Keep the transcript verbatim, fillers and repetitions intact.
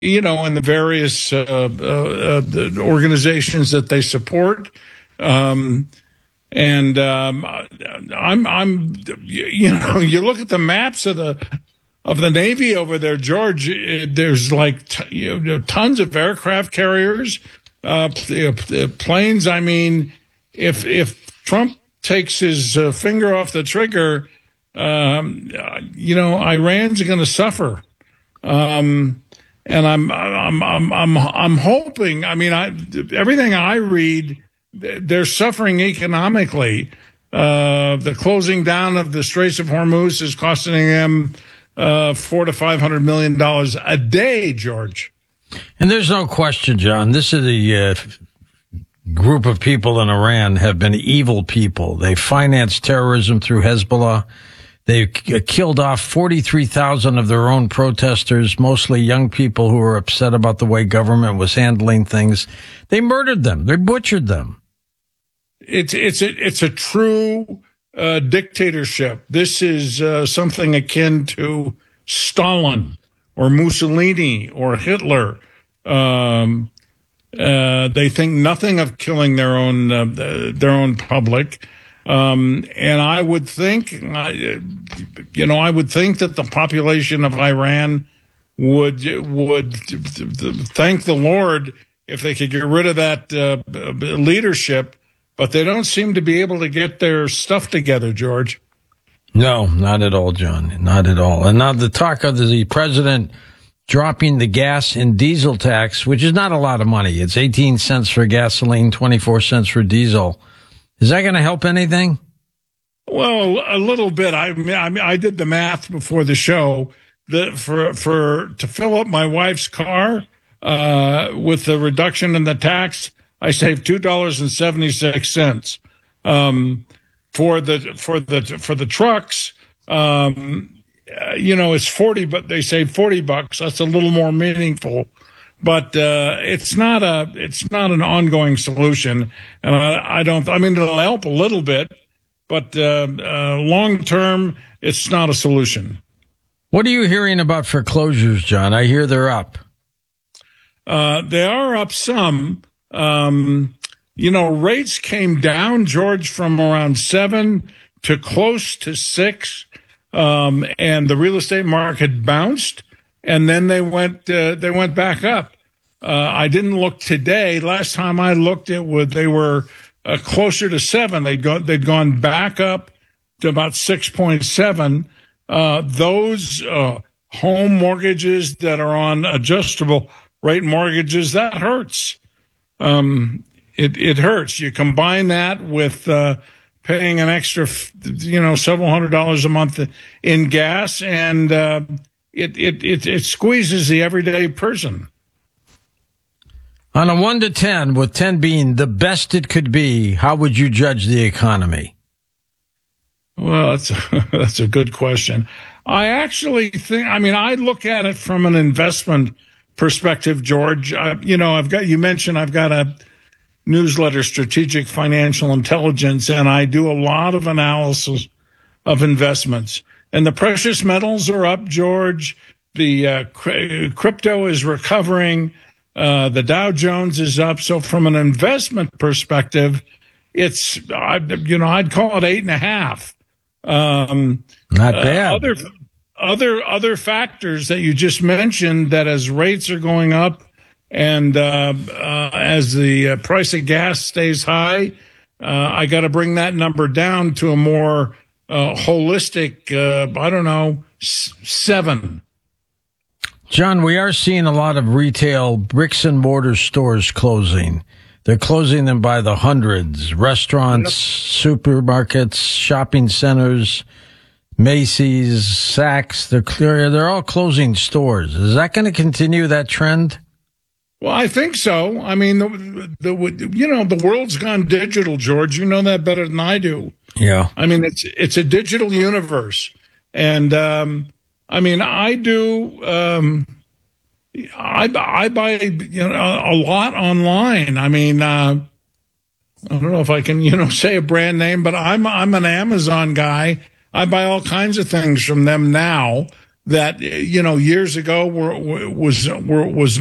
you know, and the various uh, uh, uh, the organizations that they support. Um, and um, I'm, I'm, you know, you look at the maps of the of the Navy over there, George. There's like t- you know, tons of aircraft carriers, uh, planes. I mean, if if Trump takes his uh, finger off the trigger, um, you know, Iran's going to suffer. Um, and I'm, I'm, I'm, I'm, I'm hoping, I mean, I, everything I read, they're suffering economically. Uh, the closing down of the Straits of Hormuz is costing them, uh, four to five hundred million dollars a day, George. And there's no question, John, this is the, uh, group of people in Iran have been evil people. They financed terrorism through Hezbollah. They killed off forty-three thousand of their own protesters, mostly young people who were upset about the way government was handling things. They murdered them. They butchered them. It's it's a, it's a true uh, dictatorship. This is uh, something akin to Stalin or Mussolini or Hitler. Um, uh, they think nothing of killing their own uh, their own public. Um, and I would think, you know, I would think that the population of Iran would would thank the Lord if they could get rid of that uh, leadership, but they don't seem to be able to get their stuff together, George. No, not at all, John, not at all. And now the talk of the president dropping the gas and diesel tax, which is not a lot of money. It's eighteen cents for gasoline, twenty-four cents for diesel. Is that going to help anything? Well, a little bit. I I, I did the math before the show. The, for for to fill up my wife's car uh, with the reduction in the tax, I saved two dollars and seventy six cents. Um, for the for the for the trucks, um, you know, it's forty, but they save forty bucks. That's a little more meaningful. But uh, it's not a it's not an ongoing solution, and I, I don't. I mean, it'll help a little bit, but uh, uh, long term, it's not a solution. What are you hearing about foreclosures, John? I hear they're up. Uh, they are up some. Um, you know, rates came down, George, from around seven to close to six, um, and the real estate market bounced. And then they went uh, they went back up. Uh, I didn't look today. Last time I looked, it would they were uh, closer to seven. They'd go they'd gone back up to about six point seven. Uh, those uh, home mortgages that are on adjustable rate mortgages, that hurts. Um, it it hurts. You combine that with uh, paying an extra, you know, several hundred dollars a month in gas, and uh, It, it it it squeezes the everyday person. On a one to ten, with ten being the best it could be, how would you judge the economy? Well, that's a, that's a good question. I actually think, I mean, I look at it from an investment perspective, George. I, you know, I've got, you mentioned I've got a newsletter, Strategic Financial Intelligence, and I do a lot of analysis of investments. And the precious metals are up, George. The uh, cr- crypto is recovering. Uh, the Dow Jones is up. So from an investment perspective, it's, I, you know, I'd call it eight and a half. Um, Not bad. Uh, other, other, other factors that you just mentioned, that as rates are going up and uh, uh, as the uh, price of gas stays high, uh, I got to bring that number down to a more Uh, holistic, uh, I don't know, s- seven. John, we are seeing a lot of retail bricks and mortar stores closing. They're closing them by the hundreds. Restaurants, yep. Supermarkets, shopping centers, Macy's, Saks, they're clear. They're all closing stores. Is that going to continue that trend? Well, I think so. I mean, the, the you know, the world's gone digital, George. You know that better than I do. Yeah. I mean, it's it's a digital universe. And, um, I mean, I do, um, I, I buy, you know, a lot online. I mean, uh, I don't know if I can, you know, say a brand name, but I'm, I'm an Amazon guy. I buy all kinds of things from them now. that, you know, years ago were, was were, was